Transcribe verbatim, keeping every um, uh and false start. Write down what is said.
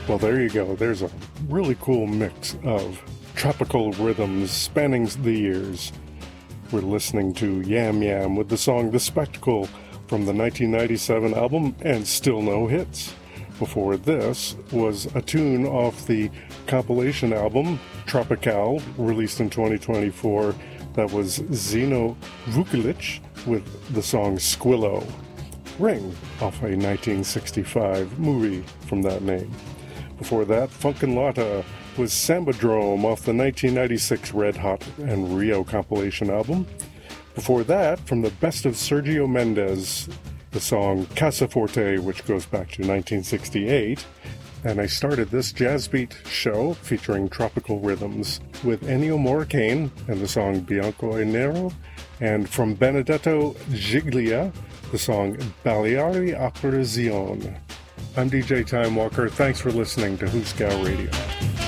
Well, there you go. There's a really cool mix of tropical rhythms spanning the years. We're listening to Yam Yam with the song The Spectacle from the nineteen ninety-seven album And Still No Hits. Before this was a tune off the compilation album Tropical, released in twenty twenty-four. That was Zeno Vukilic with the song Squillo. Ring, off a nineteen sixty-five movie from that name. Before that, Funkin' Lotta was Sambadrome off the nineteen ninety-six Red Hot and Rio compilation album. Before that, from the best of Sergio Mendes, the song Casaforte, which goes back to nineteen sixty-eight. And I started this jazz beat show featuring tropical rhythms with Ennio Morricone and the song Bianco e Nero, and from Benedetto Giglia, the song Baleari Apparizione. I'm D J Time Walker. Thanks for listening to Hooskow Radio.